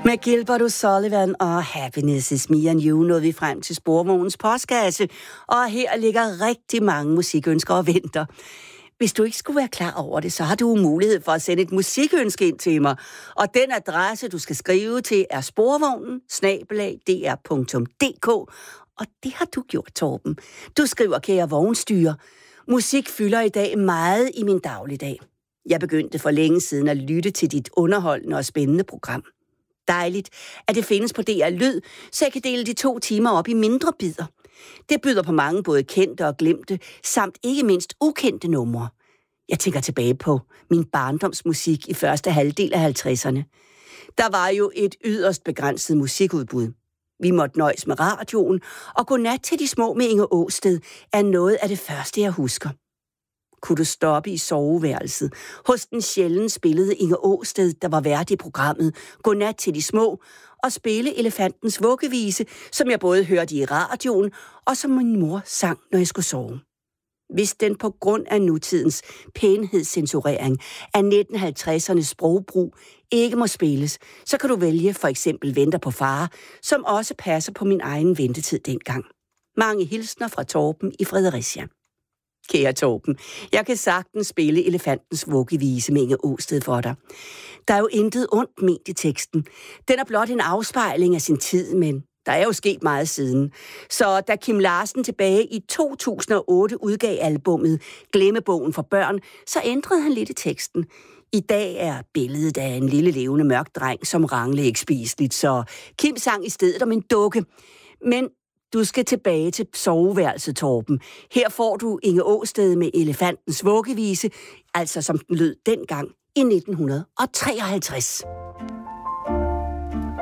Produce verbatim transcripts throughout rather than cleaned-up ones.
Med Gilbert O'Sullivan og Happiness is Me and You nåede vi frem til Sporvognens postkasse, og her ligger rigtig mange musikønsker og venter. Hvis du ikke skulle være klar over det, så har du mulighed for at sende et musikønske ind til mig. Og den adresse, du skal skrive til, er sporvognen snabel-a d r punktum d k. Og det har du gjort, Torben. Du skriver, kære vognstyre, musik fylder i dag meget i min dagligdag. Jeg begyndte for længe siden at lytte til dit underholdende og spændende program. Dejligt, at det findes på D R Lyd, så jeg kan dele de to timer op i mindre bidder. Det byder på mange både kendte og glemte, samt ikke mindst ukendte numre. Jeg tænker tilbage på min barndomsmusik i første halvdel af halvtredserne. Der var jo et yderst begrænset musikudbud. Vi måtte nøjes med radioen, og Godnat til de små med Inger Åsted er noget af det første, jeg husker. Kunne du stoppe i soveværelset hos den sjældent spillede Inger Åsted, der var vært i programmet Godnat til de små, og spille Elefantens vuggevise, som jeg både hørte i radioen, og som min mor sang, når jeg skulle sove. Hvis den på grund af nutidens pænhedscensurering af nitten halvtredsernes sprogbrug ikke må spilles, så kan du vælge for eksempel Venter på far, som også passer på min egen ventetid dengang. Mange hilsner fra Torben i Fredericia. Kære Torben, jeg kan sagtens spille Elefantens vuggevise med Inger Åsted for dig. Der er jo intet ondt ment i teksten. Den er blot en afspejling af sin tid, men der er jo sket meget siden. Så da Kim Larsen tilbage i to tusind og otte udgav albummet Glemmebogen for børn, så ændrede han lidt i teksten. I dag er billedet af en lille levende mørk dreng, som rangle ikke spiseligt, så Kim sang i stedet om en dukke. Men du skal tilbage til soveværelset, Torben. Her får du Inger Åsted med Elefantens vuggevise, altså som den lød dengang i nitten treoghalvtreds.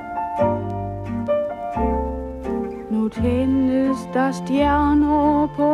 Nu tændes der stjerner på